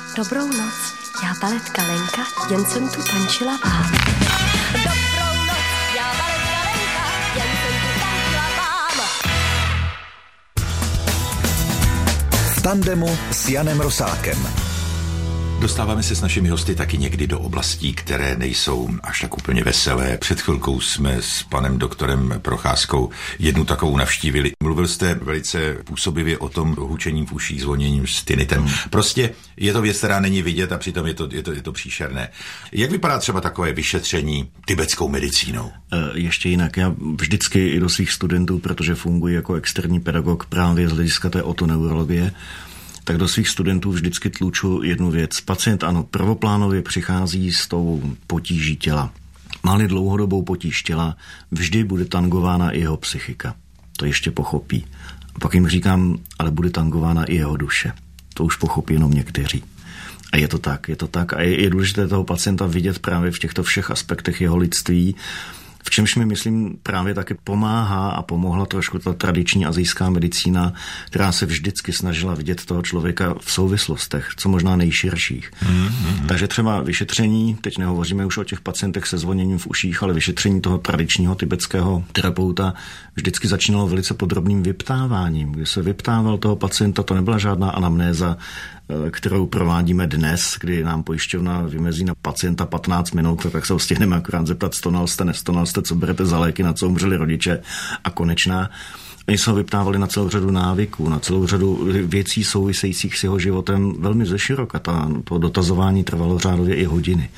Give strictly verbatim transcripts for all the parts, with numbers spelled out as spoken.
Dobrou noc, já baletka Lenka, jen jsem tu tančila vám. Dobrou noc, já baletka Lenka, jen jsem tu tančila vám. V tandemu s Janem Rosákem. Dostáváme se s našimi hosty taky někdy do oblastí, které nejsou až tak úplně veselé. Před chvilkou jsme s panem doktorem Procházkou jednu takovou navštívili. Mluvil jste velice působivě o tom hučením v uších, zvoněním s tinnitem. Prostě je to věc, která není vidět a přitom je to, je to, je to příšerné. Jak vypadá třeba takové vyšetření tibetskou medicínou? Ještě jinak. Já vždycky i do svých studentů, protože funguji jako externí pedagog právě z hlediska té otoneurologie, tak do svých studentů vždycky tluču jednu věc. Pacient, ano, prvoplánově přichází s tou potíží těla. Má-li dlouhodobou potíž těla, vždy bude tangována i jeho psychika. To ještě pochopí. A pak jim říkám, ale bude tangována i jeho duše. To už pochopí jenom někteří. A je to tak, je to tak. A je, je důležité toho pacienta vidět právě v těchto všech aspektech jeho lidství, v čemž mi, myslím, právě taky pomáhá a pomohla trošku ta tradiční asijská medicína, která se vždycky snažila vidět toho člověka v souvislostech, co možná nejširších. Mm-hmm. Takže třeba vyšetření, teď nehovoříme už o těch pacientech se zvoněním v uších, ale vyšetření toho tradičního tibetského terapeuta vždycky začínalo velice podrobným vyptáváním, kdy se vyptával toho pacienta, to nebyla žádná anamnéza, kterou provádíme dnes, kdy nám pojišťovna vymezí na pacienta patnáct minut, tak se ho stihneme akorát zeptat, stonal jste, nestonal jste, co berete za léky, na co umřeli rodiče a konečná. Oni se ho vyptávali na celou řadu návyků, na celou řadu věcí souvisejících s jeho životem velmi zeširoka. To dotazování trvalo řádově i hodiny.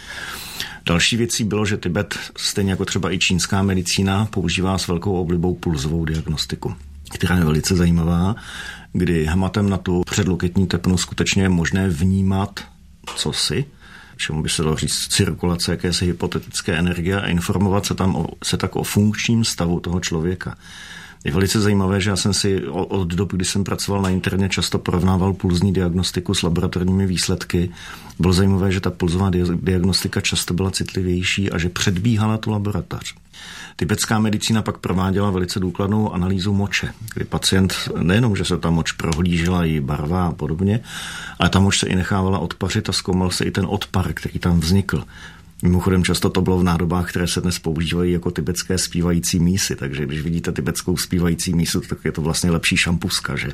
Další věcí bylo, že Tibet, stejně jako třeba i čínská medicína, používá s velkou oblibou pulzovou diagnostiku, která je velice zajímavá, kdy hmatem na tu předloketní tepnu skutečně je možné vnímat cosi, čemu by se dalo říct cirkulace jakési hypotetické energie a informovat se tam o, se tak o funkčním stavu toho člověka. Je velice zajímavé, že já jsem si od doby, kdy jsem pracoval na interně, často porovnával pulzní diagnostiku s laboratorními výsledky. Bylo zajímavé, že ta pulzová diagnostika často byla citlivější a že předbíhala tu laboratoř. Tibetská medicína pak prováděla velice důkladnou analýzu moče, kdy pacient nejenom, že se ta moč prohlížela, její barva a podobně, ale ta moč se i nechávala odpařit a zkoumal se i ten odpar, který tam vznikl. Mimochodem často to bylo v nádobách, které se dnes používají jako tibetské zpívající mísy, takže když vidíte tibetskou zpívající mísu, tak je to vlastně lepší šampuska, že?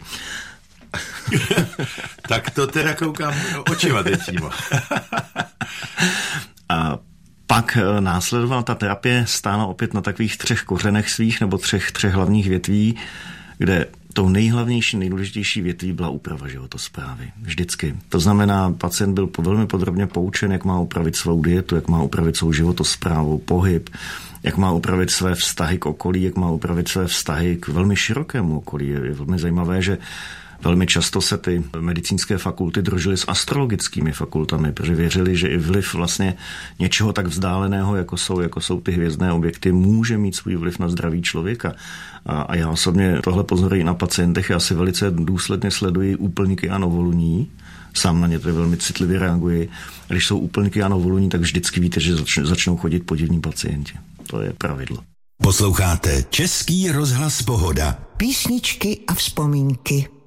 Tak to teda koukám očima teď. A pak následovala ta terapie stála opět na takových třech kořenech svých nebo třech, třech hlavních větví, kde tou nejhlavnější, nejdůležitější větví byla úprava životosprávy. Vždycky. To znamená, pacient byl velmi podrobně poučen, jak má upravit svou dietu, jak má upravit svou životosprávu, pohyb, jak má upravit své vztahy k okolí, jak má upravit své vztahy k velmi širokému okolí. Je velmi zajímavé, že velmi často se ty medicínské fakulty družily s astrologickými fakultami, protože věřili, že i vliv vlastně něčeho tak vzdáleného, jako jsou, jako jsou ty hvězdné objekty, může mít svůj vliv na zdraví člověka. A, a já osobně tohle pozoruji na pacientech, já si velice důsledně sleduji úplníky a novoluní, sám na ně tedy velmi citlivě reaguji. A když jsou úplníky a novoluní, tak vždycky víte, že zač, začnou chodit podivní pacienti. To je pravidlo. Posloucháte Český rozhlas Pohoda. Písničky a vzpomínky.